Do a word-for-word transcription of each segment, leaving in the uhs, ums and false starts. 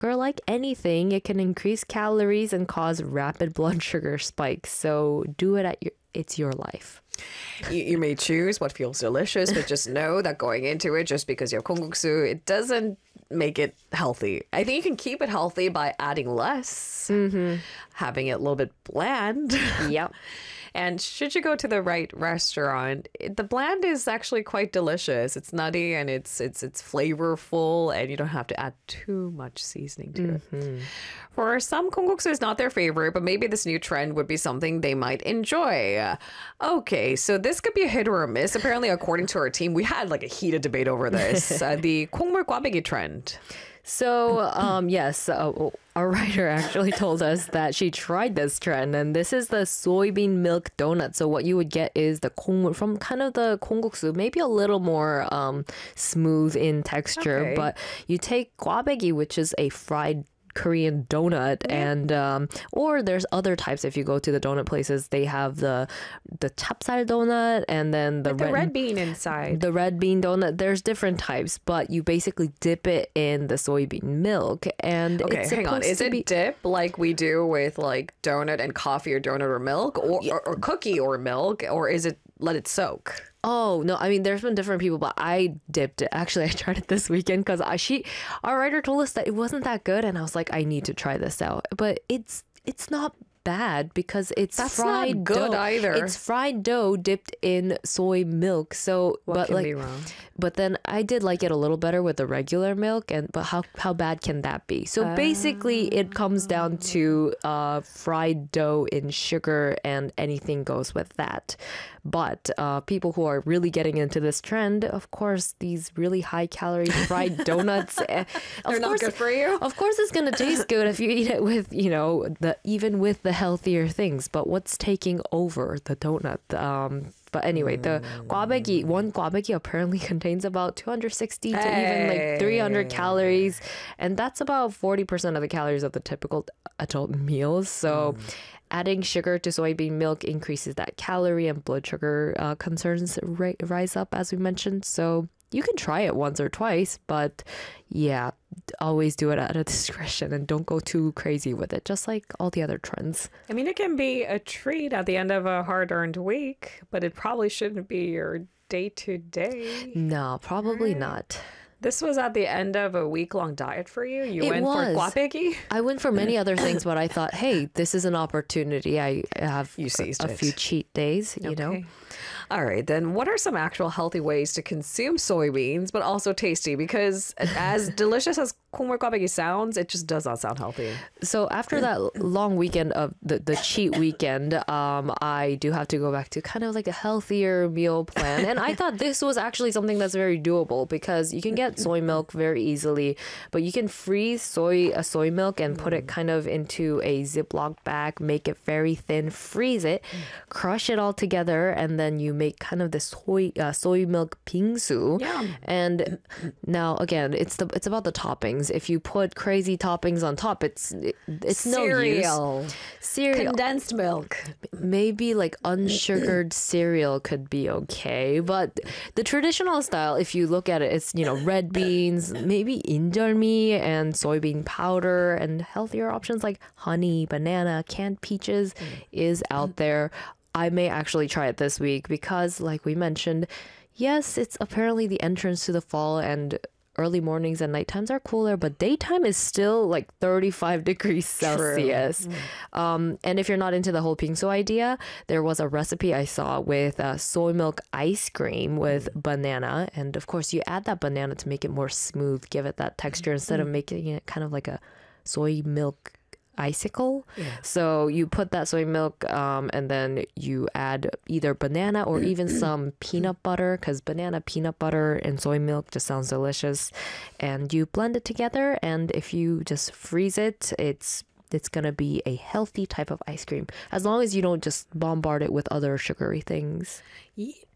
sugar, like anything, it can increase calories and cause rapid blood sugar spikes. So do it at your, it's your life. You, you may choose what feels delicious, but just know that going into it, just because you have kongguksu, it doesn't make it healthy. I think you can keep it healthy by adding less, mm-hmm. having it a little bit bland. Yep. And should you go to the right restaurant, it- the bland is actually quite delicious. It's nutty and it's it's it's flavorful, and you don't have to add too much seasoning to it. For some, kongguksu is not their favorite, but maybe this new trend would be something they might enjoy. Okay, so this could be a hit or a miss. Apparently, according to our team, we had like a heated debate over this. uh, the 콩물 꽈배기 trend. So, um, yes, uh, our writer actually told us that she tried this trend, and this is the soybean milk donut. So what you would get is the 콩물 from kind of the kongguksu, maybe a little more um, smooth in texture, Okay. but you take 꽈배기, which is a fried Korean donut, and um, or there's other types. If you go to the donut places, they have the the chapsal donut, and then the, The red, red bean inside. the red bean donut. There's different types, but you basically dip it in the soybean milk, and Okay, it's hang on. supposed Is to it be- dip like we do with like donut and coffee, or donut or milk, or, or, or cookie or milk, or is it let it soak? Oh no! I mean, there's been different people, but I dipped it. Actually, I tried it this weekend because I she our writer told us that it wasn't that good, and I was like, I need to try this out. But it's it's not bad because it's That's fried not good dough. either. It's fried dough dipped in soy milk. So, What but can like, be wrong? but then I did like it a little better with the regular milk. And but how how bad can that be? So basically, it comes down to uh, fried dough in sugar, and anything goes with that. But uh, people who are really getting into this trend, of course, these really high calorie fried donuts, eh, of They're not course, good for you? Of course, it's gonna taste good if you eat it with, you know, the even with the healthier things. But what's taking over the donut? Um, but anyway, the 꽈배기, one 꽈배기 apparently contains about two hundred sixty to even like three hundred calories. And that's about forty percent of the calories of the typical adult meals. So adding sugar to soybean milk increases that calorie and blood sugar uh, concerns ri- rise up, as we mentioned. So you can try it once or twice, but yeah, always do it at a discretion and don't go too crazy with it, just like all the other trends. I mean, it can be a treat at the end of a hard-earned week, but it probably shouldn't be your day-to-day. No, probably not. This was at the end of a week-long diet for you? You It went was. for 꽈배기? I went for many other things, but I thought, hey, this is an opportunity. I have You seized a, a it. few cheat days, you know. Okay. All right, then what are some actual healthy ways to consume soybeans, but also tasty? Because as delicious as 콩물 꽈배기 sounds, it just does not sound healthy. So after that long weekend of the, the cheat weekend, um, I do have to go back to kind of like a healthier meal plan. And I thought this was actually something that's very doable because you can get soy milk very easily, but you can freeze soy uh, soy milk and put it kind of into a Ziploc bag, make it very thin, freeze it, crush it all together, and then you make kind of the soy uh, soy milk bingsu. Yum. And now again, it's the it's about the toppings. If you put crazy toppings on top, it's it, it's no Cereal. use. Cereal. Condensed milk. Maybe like unsugared cereal could be okay, but the traditional style, if you look at it, it's, you know, red beans, maybe injeolmi and soybean powder, and healthier options like honey, banana, canned peaches is out there. I may actually try it this week because, like we mentioned, yes, it's apparently the entrance to the fall, and early mornings and night times are cooler, but daytime is still like thirty-five degrees Celsius. Um, and if you're not into the whole pingsu idea, there was a recipe I saw with uh, soy milk ice cream with banana. And of course, you add that banana to make it more smooth, give it that texture instead of making it kind of like a soy milk icicle. Yeah. So you put that soy milk um, and then you add either banana or even some peanut butter, because banana, peanut butter, and soy milk just sounds delicious. And you blend it together, and if you just freeze it, it's it's gonna be a healthy type of ice cream, as long as you don't just bombard it with other sugary things. Ye-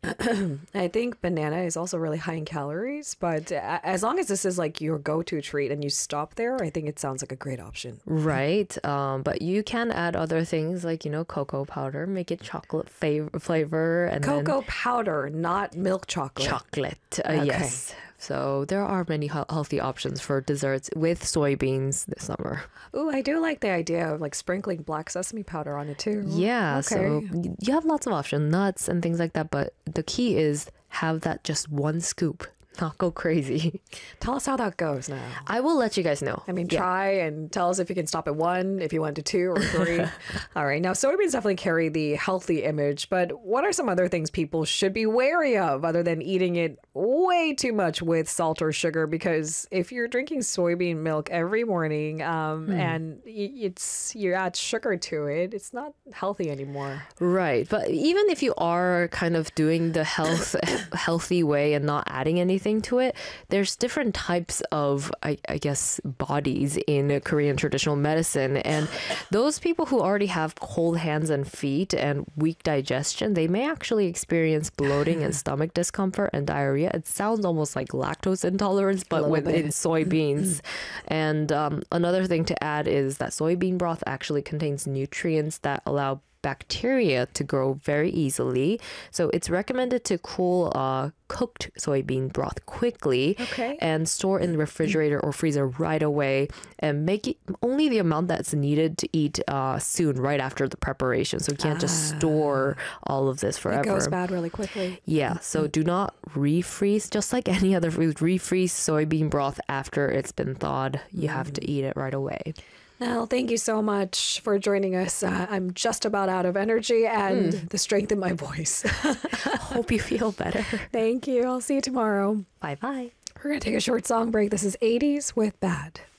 I think banana is also really high in calories, but a- as long as this is like your go-to treat and you stop there, I think it sounds like a great option. Right. Um, but you can add other things like, you know, cocoa powder, make it chocolate fav- flavor. And then Cocoa powder, not milk chocolate. chocolate. Uh, Okay. Yes. So there are many he- healthy options for desserts with soybeans this summer. Ooh, I do like the idea of like sprinkling black sesame powder on it too. Yeah. So Okay. y- you have lots of options, nuts and things like that. But the key is have that just one scoop, not go crazy. Tell us how that goes now. I will let you guys know. I mean, try and tell us if you can stop at one, if you went to two or three. All right. Now, soybeans definitely carry the healthy image, but what are some other things people should be wary of other than eating it way too much with salt or sugar? Because if you're drinking soybean milk every morning um, and y- it's you add sugar to it, it's not healthy anymore. Right. But even if you are kind of doing the health healthy way and not adding anything to it, there's different types of, I, I guess, bodies in Korean traditional medicine. And those people who already have cold hands and feet and weak digestion, they may actually experience bloating and stomach discomfort and diarrhea. It sounds almost like lactose intolerance, but little with in bit. soybeans. And um, another thing to add is that soybean broth actually contains nutrients that allow bacteria to grow very easily. So it's recommended to cool uh, cooked soybean broth quickly Okay. and store in the refrigerator or freezer right away and make it only the amount that's needed to eat uh, soon, right after the preparation. So you can't just store all of this It forever. goes bad really quickly. Yeah, so do not refreeze, just like any other food. Refreeze soybean broth after it's been thawed. You have to eat it right away. Nell, thank you so much for joining us. Uh, I'm just about out of energy and the strength in my voice. Hope you feel better. Thank you. I'll see you tomorrow. Bye bye. We're going to take a short song break. This is eighties with Bad.